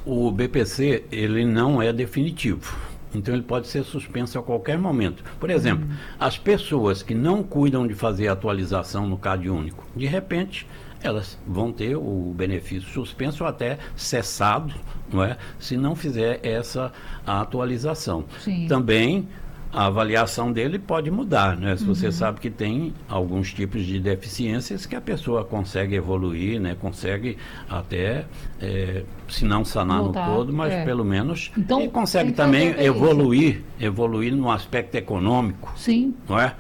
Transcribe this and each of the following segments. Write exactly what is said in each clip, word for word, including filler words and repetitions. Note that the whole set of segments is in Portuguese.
O B P C, ele não é definitivo. Então, ele pode ser suspenso a qualquer momento. Por exemplo, uhum. as pessoas que não cuidam de fazer atualização no Cade Único, de repente, elas vão ter o benefício suspenso ou até cessado, não é? Se não fizer essa atualização. Sim. Também a avaliação dele pode mudar, né? Se uhum. você sabe que tem alguns tipos de deficiências que a pessoa consegue evoluir, né? Consegue até, é, se não sanar Voltar, no todo, mas é. pelo menos então, ele consegue também evoluir, evoluir no aspecto econômico. Sim. Não é?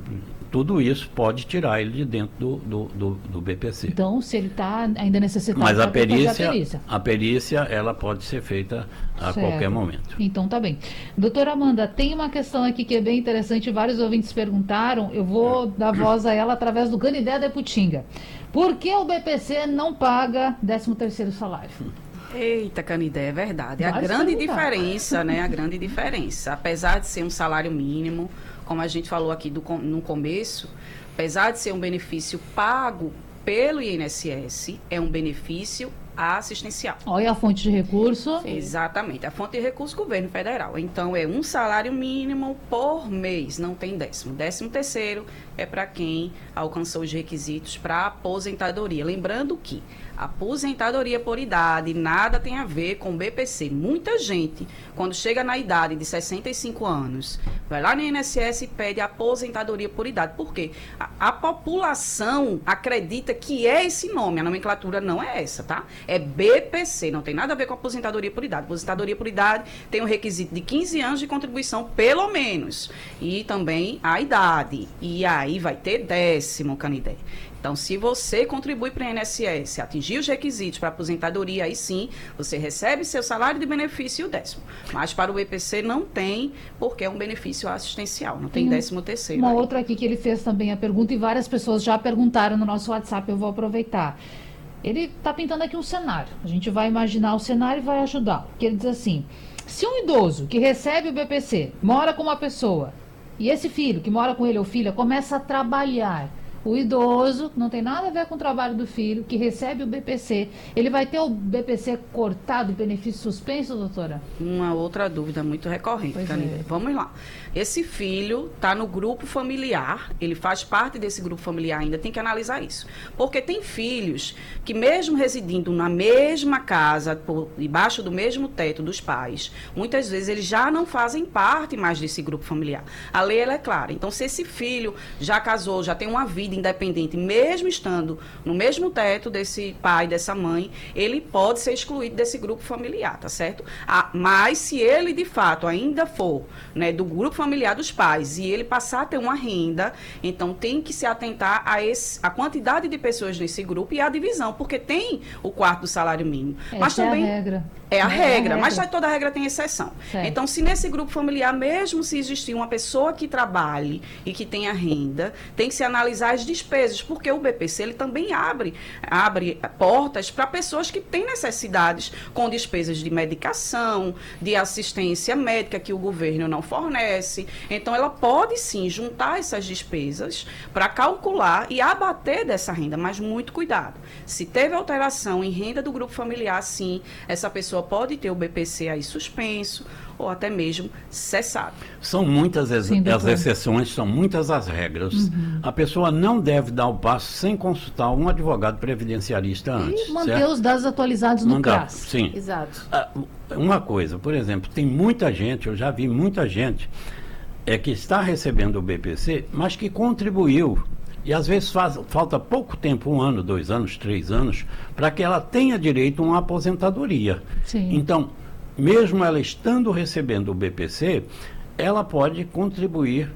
Tudo isso pode tirar ele de dentro do, do, do, do B P C. Então, se ele está ainda necessitado... Mas a perícia, a perícia, a perícia, ela pode ser feita a certo. qualquer momento. Então, tá bem. Doutora Amanda, tem uma questão aqui que é bem interessante, vários ouvintes perguntaram, eu vou dar voz a ela através do Canidé da Iputinga. Por que o B P C não paga décimo terceiro salário? Eita, Canidé, é verdade. A grande diferença, né? A grande diferença. Apesar de ser um salário mínimo, como a gente falou aqui do, no começo, apesar de ser um benefício pago pelo I N S S, é um benefício assistencial. Olha a fonte de recurso. Exatamente, a fonte de recurso governo federal. Então, é um salário mínimo por mês, não tem décimo. Décimo terceiro é para quem alcançou os requisitos para aposentadoria. Lembrando que aposentadoria por idade nada tem a ver com B P C. Muita gente, quando chega na idade de sessenta e cinco anos, vai lá no I N S S e pede aposentadoria por idade. Por quê? A, a população acredita que é esse nome, a nomenclatura não é essa, tá? É B P C, não tem nada a ver com aposentadoria por idade. Aposentadoria por idade tem um requisito de quinze anos de contribuição, pelo menos. E também a idade. E aí vai ter décimo, Canidé. Então, se você contribui para o I N S S, atingir os requisitos para aposentadoria, aí sim, você recebe seu salário de benefício e o décimo. Mas para o B P C não tem, porque é um benefício assistencial, não tem, tem décimo terceiro. Uma aí. outra aqui que ele fez também a pergunta, e várias pessoas já perguntaram no nosso WhatsApp, eu vou aproveitar. Ele está pintando aqui um cenário, a gente vai imaginar o cenário e vai ajudá-lo. Que ele diz assim, se um idoso que recebe o B P C, mora com uma pessoa, e esse filho que mora com ele ou filha, começa a trabalhar, o idoso, não tem nada a ver com o trabalho do filho, que recebe o B P C, ele vai ter o B P C cortado, benefício suspenso, doutora? Uma outra dúvida muito recorrente, Canidé. É. Vamos lá. Esse filho está no grupo familiar, ele faz parte desse grupo familiar ainda, tem que analisar isso. Porque tem filhos que mesmo residindo na mesma casa, por debaixo do mesmo teto dos pais, muitas vezes eles já não fazem parte mais desse grupo familiar. A lei, ela é clara. Então, se esse filho já casou, já tem uma vida independente, mesmo estando no mesmo teto desse pai, dessa mãe, ele pode ser excluído desse grupo familiar, tá certo? Ah, mas se ele, de fato, ainda for, né, do grupo familiar dos pais e ele passar a ter uma renda, então tem que se atentar a, esse, a quantidade de pessoas nesse grupo e a divisão, porque tem o quarto do salário mínimo. Essa mas também é a regra. É a, é regra, a regra, mas toda regra tem exceção. Certo. Então, se nesse grupo familiar, mesmo se existir uma pessoa que trabalhe e que tenha renda, tem que se analisar as despesas, porque o B P C ele também abre, abre portas para pessoas que têm necessidades com despesas de medicação, de assistência médica que o governo não fornece. Então, ela pode sim juntar essas despesas para calcular e abater dessa renda, mas muito cuidado. Se teve alteração em renda do grupo familiar, sim, essa pessoa pode ter o B P C aí suspenso ou até mesmo cessado. São muitas as, Sim, as exceções, são muitas as regras. Uhum. A pessoa não deve dar o passo sem consultar um advogado previdenciarista antes. E manter certo? os dados atualizados no Mandar, C R A S. Sim. Exato. Uma coisa, por exemplo, tem muita gente, eu já vi muita gente é, que está recebendo o B P C, mas que contribuiu. E às vezes faz, falta pouco tempo, um ano, dois anos, três anos, para que ela tenha direito a uma aposentadoria. Sim. Então, mesmo ela estando recebendo o B P C, ela pode contribuir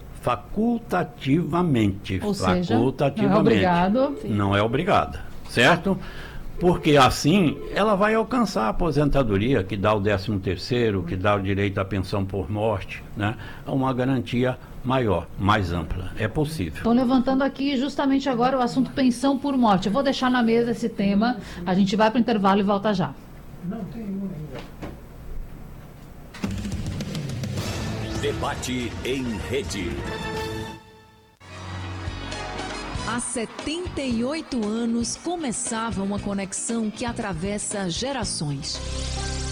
facultativamente. Ou facultativamente. Seja, não é obrigado. Não é obrigada, certo? Porque assim ela vai alcançar a aposentadoria, que dá o décimo terceiro, que dá o direito à pensão por morte, né? Uma garantia maior, mais ampla. É possível. Estão levantando aqui justamente agora o assunto pensão por morte. Eu vou deixar na mesa esse tema, a gente vai para o intervalo e volta já. Não tem um ainda. Debate em rede. Há setenta e oito anos começava uma conexão que atravessa gerações.